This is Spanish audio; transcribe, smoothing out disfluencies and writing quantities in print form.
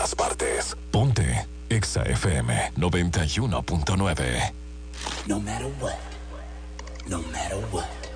todas partes. Ponte Exa FM 91.9. No matter what, no matter what.